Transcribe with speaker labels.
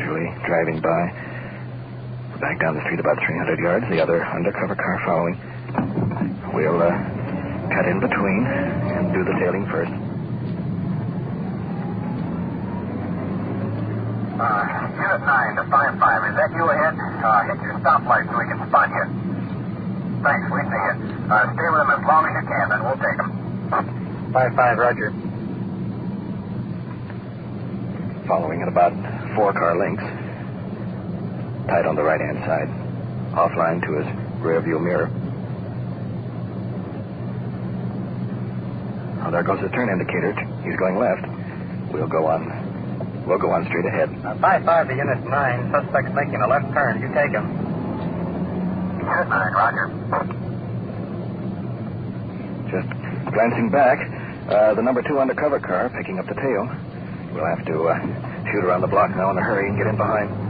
Speaker 1: casually driving by. We're back down the street about 300 yards, the other undercover car following. We'll cut in between and do the tailing first.
Speaker 2: Unit 9 to 5-5. Is that you ahead? Hit your stoplight so we can spot you. Thanks, we see you. Stay with them as long as you can, then we'll take them.
Speaker 3: 5-5, roger.
Speaker 1: Following at about 4-car lengths. Tight on the right-hand side. Offline to his rear-view mirror. Oh, there goes the turn indicator. He's going left. We'll go on straight ahead.
Speaker 3: 5-5 to Unit 9. Suspect's making a left turn. You take him.
Speaker 2: Unit 9, roger.
Speaker 1: Just glancing back, the number 2 undercover car picking up the tail. We'll have to shoot around the block now in a hurry and get in behind.